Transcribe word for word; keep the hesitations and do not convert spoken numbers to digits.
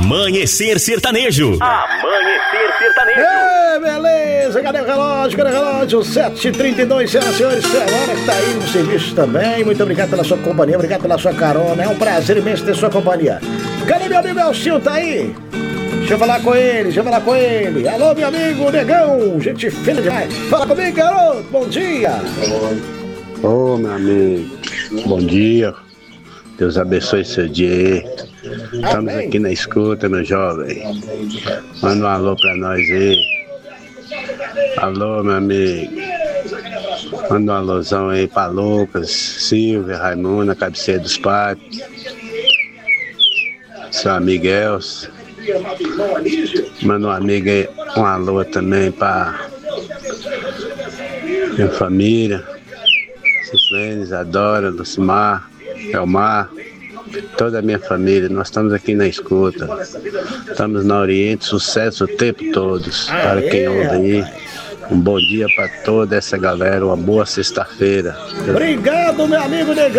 Amanhecer Sertanejo. Amanhecer Sertanejo. É, beleza. Cadê o relógio? Cadê o relógio? sete e trinta e dois, senhoras e senhores. Senhora que tá aí no serviço também. Muito obrigado pela sua companhia. Obrigado pela sua carona. É um prazer imenso ter sua companhia. Cadê meu amigo Elcio? Tá aí? Deixa eu falar com ele, deixa eu falar com ele. Alô, meu amigo Negão. Gente fina demais. Fala comigo, garoto. Bom dia. Ô, oh, meu amigo. Bom dia. Deus abençoe seu dia aí. Estamos aqui na escuta, meu jovem. Manda um alô pra nós aí. Alô, meu amigo. Manda um alôzão aí pra Lucas, Silvia, Raimunda, cabeceira dos patos. Seu amigo Elcio. Manda um amigo aí, um alô também pra minha família. Cislene, Isadora, Lucimar, Elmar. Toda a minha família, nós estamos aqui na escuta. Estamos na Oriente, sucesso o tempo todo. Para quem ouve aí, um bom dia para toda essa galera, uma boa sexta-feira. Obrigado, meu amigo Negão.